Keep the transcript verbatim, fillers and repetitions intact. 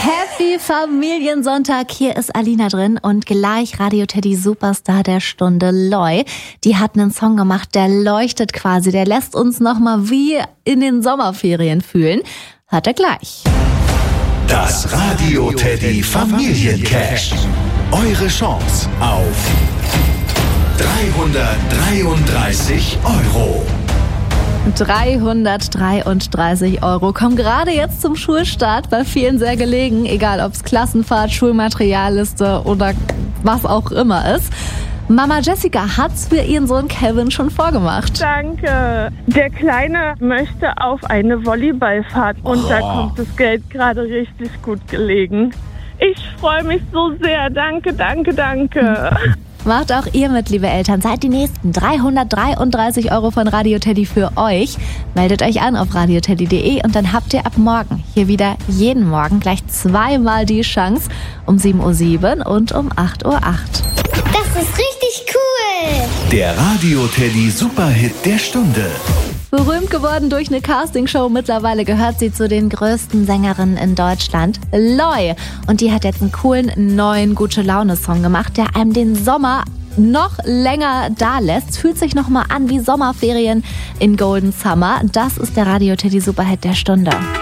Happy Familiensonntag, hier ist Alina drin und gleich Radio Teddy Superstar der Stunde, Loi. Die hat einen Song gemacht, der leuchtet quasi, der lässt uns nochmal wie in den Sommerferien fühlen. Hört er gleich. Das Radio Teddy Familiencash. Eure Chance auf dreihundertdreiunddreißig Euro. dreihundertdreiunddreißig Euro kommen gerade jetzt zum Schulstart, bei vielen sehr gelegen, egal ob es Klassenfahrt, Schulmaterialliste oder was auch immer ist. Mama Jessica hat's für ihren Sohn Kevin schon vorgemacht. Danke. Der Kleine möchte auf eine Volleyballfahrt und oh. da kommt das Geld gerade richtig gut gelegen. Ich freue mich so sehr. Danke, danke, danke. Macht auch ihr mit, liebe Eltern. Seid die nächsten dreihundertdreiunddreißig Euro von Radio Teddy für euch. Meldet euch an auf radioteddy punkt de und dann habt ihr ab morgen hier wieder jeden Morgen gleich zweimal die Chance. Um sieben Uhr sieben und um acht Uhr acht. Das ist richtig cool. Der Radio Teddy Superhit der Stunde. Berühmt geworden durch eine Castingshow, mittlerweile gehört sie zu den größten Sängerinnen in Deutschland, Loi. Und die hat jetzt einen coolen neuen Gute-Laune-Song gemacht, der einem den Sommer noch länger da lässt. Fühlt sich nochmal an wie Sommerferien in Golden Summer. Das ist der Radio Teddy Superhit der Stunde.